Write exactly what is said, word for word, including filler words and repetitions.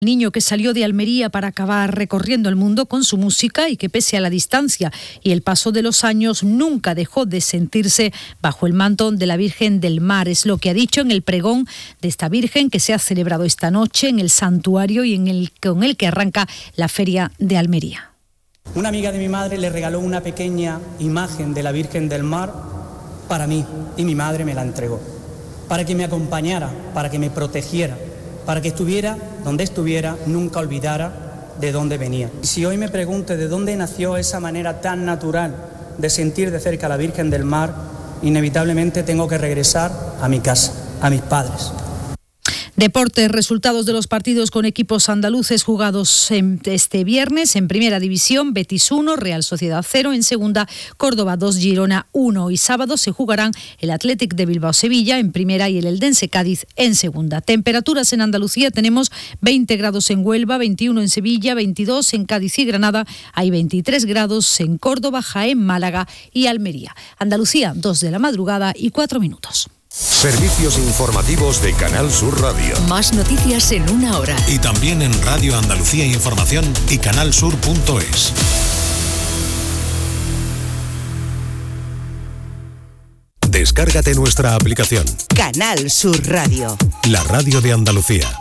Niño que salió de Almería para acabar recorriendo el mundo con su música y que pese a la distancia y el paso de los años nunca dejó de sentirse bajo el manto de la Virgen del Mar. Es lo que ha dicho en el pregón de esta Virgen que se ha celebrado esta noche en el santuario y en el, con el que arranca la Feria de Almería. Una amiga de mi madre le regaló una pequeña imagen de la Virgen del Mar para mí y mi madre me la entregó, para que me acompañara, para que me protegiera, para que estuviera donde estuviera, nunca olvidara de dónde venía. Si hoy me pregunto de dónde nació esa manera tan natural de sentir de cerca a la Virgen del Mar, inevitablemente tengo que regresar a mi casa, a mis padres. Deportes, resultados de los partidos con equipos andaluces jugados este viernes. En primera división, Betis uno, Real Sociedad cero. En segunda, Córdoba dos, Girona uno. Y sábado se jugarán el Athletic de Bilbao-Sevilla en primera y el Eldense Cádiz en segunda. Temperaturas en Andalucía, tenemos veinte grados en Huelva, veintiuno en Sevilla, veintidós en Cádiz y Granada. Hay veintitrés grados en Córdoba, Jaén, Málaga y Almería. Andalucía, dos de la madrugada y cuatro minutos. Servicios informativos de Canal Sur Radio. Más noticias en una hora. Y también en Radio Andalucía Información y canalsur punto es. Descárgate nuestra aplicación. Canal Sur Radio. La radio de Andalucía.